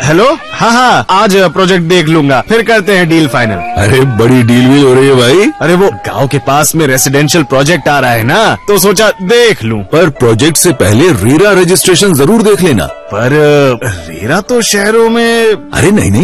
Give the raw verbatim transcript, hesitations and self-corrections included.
Hello, हाँ हाँ, आज प्रोजेक्ट देख लूंगा, फिर करते हैं डील फाइनल। अरे बड़ी डील भी हो रही है भाई। अरे वो गांव के पास में रेसिडेंशियल प्रोजेक्ट आ रहा है ना, तो सोचा देख लूं। पर प्रोजेक्ट से पहले रेरा रजिस्ट्रेशन जरूर देख लेना। पर रेरा तो शहरों में। अरे नहीं नहीं